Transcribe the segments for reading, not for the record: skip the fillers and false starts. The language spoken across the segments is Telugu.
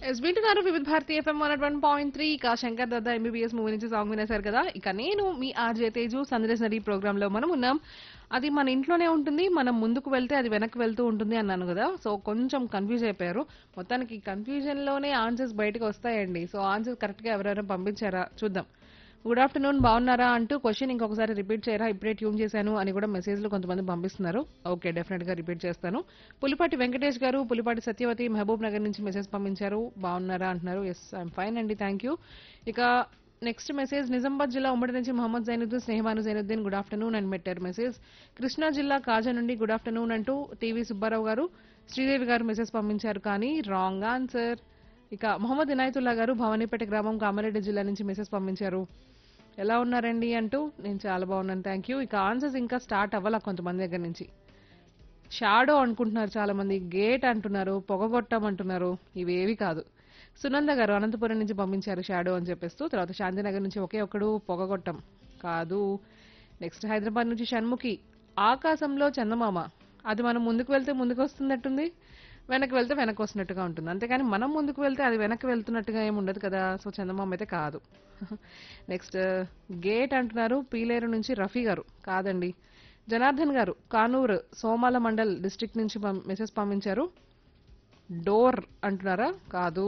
ఎస్ వింటున్నారు వివిధ భారతి ఎఫ్ఎం 101.3 ఇక శంకర్ దత్త ఎంబీబీఎస్ మూవీ నుంచి సాంగ్ వినేశారు కదా. ఇక నేను మీ ఆర్జే తేజు సందర్శనరీ ప్రోగ్రామ్ లో మనం ఉన్నాం. అది మన ఇంట్లోనే ఉంటుంది, మనం ముందుకు వెళ్తే అది వెనక్కి వెళ్తూ ఉంటుంది అన్నాను కదా. సో కొంచెం కన్ఫ్యూజ్ అయిపోయారు. మొత్తానికి కన్ఫ్యూజన్ లోనే ఆన్సర్స్ బయటకు వస్తాయండి. సో ఆన్సర్స్ కరెక్ట్ గా ఎవరెవరైనా పంపించారా చూద్దాం. గుడ్ ఆఫ్టర్నూన్ బాగున్నారా అంటూ క్వశ్చన్ ఇంకొకసారి రిపీట్ చేయరా, ఇప్పుడే ట్యూన్ చేశాను అని కూడా మెసేజ్లు కొంతమంది పంపిస్తున్నారు. ఓకే, డెఫినెట్ గా రిపీట్ చేస్తాను. పులిపాటి వెంకటేష్ గారు, పులిపాటి సత్యవతి మహబూబ్ నగర్ నుంచి మెసేజ్ పంపించారు. బాగున్నారా అంటున్నారు. ఎస్ ఐఎమ్ ఫైన్ అండి, థ్యాంక్ యూ. ఇక నెక్స్ట్ మెసేజ్ నిజామాబాద్ జిల్లా ఉమ్మడి నుంచి మహమ్మద్ జైనుద్దీన్ స్నేహమాను జైనుద్దీన్ గుడ్ ఆఫ్టర్నూన్ అని పెట్టారు మెసేజ్. కృష్ణా జిల్లా కాజా నుండి గుడ్ ఆఫ్టర్నూన్ అంటూ టీవీ సుబ్బారావు గారు, శ్రీదేవి గారు మెసేజ్ పంపించారు కానీ రాంగ్ ఆన్సర్. ఇక మొహమ్మద్ ఇనాయతుల్లా గారు భవానీపేట గ్రామం కామారెడ్డి జిల్లా నుంచి మెసేజ్ పంపించారు. ఎలా ఉన్నారండి అంటూ నేను చాలా బాగున్నాను, థ్యాంక్ యూ. ఇక ఆన్సర్స్ ఇంకా స్టార్ట్ అవ్వాలా కొంతమంది దగ్గర నుంచి. షాడో అనుకుంటున్నారు చాలా మంది, గేట్ అంటున్నారు, పొగగొట్టం అంటున్నారు. ఇవేవి కాదు. సునంద గారు అనంతపురం నుంచి పంపించారు షాడో అని చెప్పేస్తూ. తర్వాత శాంతినగర్ నుంచి ఒకే ఒక్కడు పొగగొట్టం కాదు. నెక్స్ట్ హైదరాబాద్ నుంచి షణ్ముఖి ఆకాశంలో చందమామ. అది మనం ముందుకు వెళ్తే ముందుకు వస్తున్నట్టుంది, వెనక్కి వెళ్తే వెనక్కి వస్తున్నట్టుగా ఉంటుంది. అంతేకాని మనం ముందుకు వెళ్తే అది వెనక్కి వెళ్తున్నట్టుగా ఏమి ఉండదు కదా. సో చందమామ అయితే కాదు. నెక్స్ట్ గేట్ అంటున్నారు పీలేరు నుంచి రఫీ గారు. కాదండి. జనార్దన్ గారు కానూరు సోమాల మండల్ డిస్ట్రిక్ట్ నుంచి మెసేజ్ పంపించారు. డోర్ అంటున్నారా, కాదు.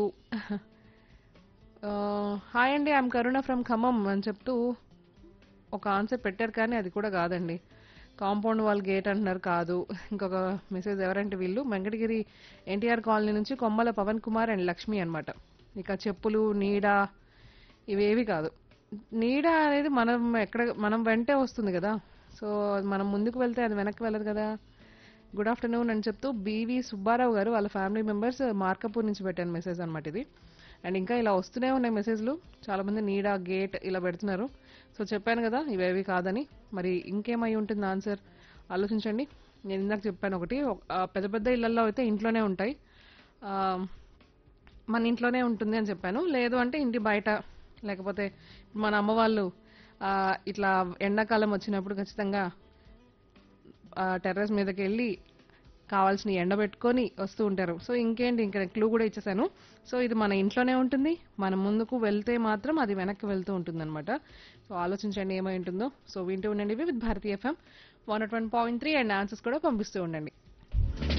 హాయ్ అండి, ఐఎమ్ కరుణ ఫ్రమ్ ఖమ్మం అని చెప్తూ ఒక ఆన్సర్ పెట్టారు కానీ అది కూడా కాదండి. కాంపౌండ్ వాల్ గేట్ అంటున్నారు, కాదు. ఇంకొక మెసేజ్ ఎవరంటే వీళ్ళు వెంకటగిరి ఎన్టీఆర్ కాలనీ నుంచి కొమ్మల పవన్ కుమార్ అండ్ లక్ష్మి అన్నమాట. ఇక చెప్పులు, నీడ ఇవేవి కాదు. నీడ అనేది మనం వెంటే వస్తుంది కదా. సో మనం ముందుకు వెళ్తే అది వెనక్కి వెళ్ళదు కదా. గుడ్ ఆఫ్టర్నూన్ అని చెప్తూ బీవీ సుబ్బారావు గారు వాళ్ళ ఫ్యామిలీ మెంబర్స్ మార్కపూర్ నుంచి పెట్టాను మెసేజ్ అనమాట ఇది. అండ్ ఇంకా ఇలా వస్తూనే ఉన్నాయి మెసేజ్లు. చాలా మంది నీడ, గేట్ ఇలా పెడుతున్నారు. సో చెప్పాను కదా ఇవేవి కాదని. మరి ఇంకేమై ఉంటుంది ఆన్సర్ ఆలోచించండి. నేను ఇందాక చెప్పాను ఒకటి, పెద్ద పెద్ద ఇళ్లలో అయితే ఇంట్లోనే ఉంటాయి, ఆ, మన ఇంట్లోనే ఉంటుంది అని చెప్పాను. లేదు అంటే ఇంటి బయట, లేకపోతే మన అమ్మ వాళ్ళు ఇట్లా ఎండాకాలం వచ్చినప్పుడు ఖచ్చితంగా టెర్రస్ మీదకి వెళ్ళి కావాల్సిన ఎండబెట్టుకొని వస్తూ ఉంటారు. సో ఇంకేంటి, ఇంకా క్లూ కూడా ఇచ్చేసాను. సో ఇది మన ఇంట్లోనే ఉంటుంది, మనం ముందుకు వెళ్తే మాత్రం అది వెనక్కి వెళ్తూ ఉంటుంది అనమాట. సో ఆలోచించండి ఏమై ఉంటుందో. సో వింటూ ఉండండి with Bharati FM 101.3 and answers కూడా పంపిస్తూ ఉండండి.